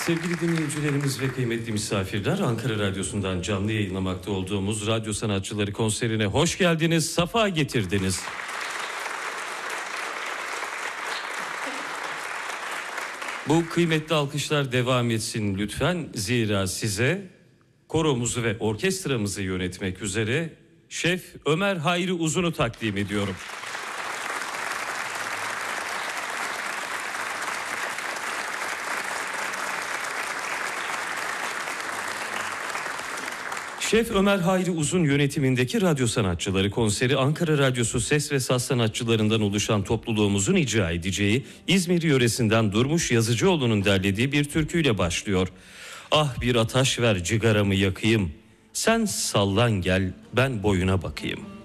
Sevgili dinleyicilerimiz ve kıymetli misafirler, Ankara Radyosu'ndan canlı yayınlamakta olduğumuz Radyo Sanatçıları konserine hoş geldiniz, safa getirdiniz. Bu kıymetli alkışlar devam etsin lütfen. Zira size koromuzu ve orkestramızı yönetmek üzere Şef Ömer Hayri Uzun'u takdim ediyorum. Şef Ömer Hayri Uzun yönetimindeki Radyo Sanatçıları konseri Ankara Radyosu ses ve saz sanatçılarından oluşan topluluğumuzun icra edeceği İzmir yöresinden Durmuş Yazıcıoğlu'nun derlediği bir türküyle başlıyor. Ah bir ataş ver cigaramı yakayım, sen sallan gel ben boyuna bakayım.